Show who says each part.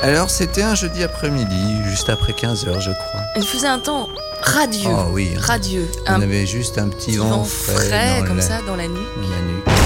Speaker 1: Alors, c'était un jeudi après-midi, juste après 15h, je crois.
Speaker 2: Il faisait un temps radieux.
Speaker 1: Oh oui.
Speaker 2: Radieux.
Speaker 1: On avait juste un petit vent frais
Speaker 2: comme ça dans la nuit.
Speaker 1: dans la nuit.